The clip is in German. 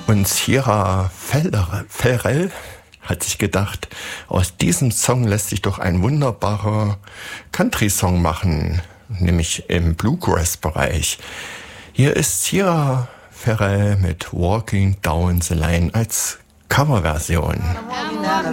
Und Sierra Ferrell hat sich gedacht, aus diesem Song lässt sich doch ein wunderbarer Country-Song machen, nämlich im Bluegrass-Bereich. Hier ist Sierra Ferrell mit Walking Down the Line als Coverversion.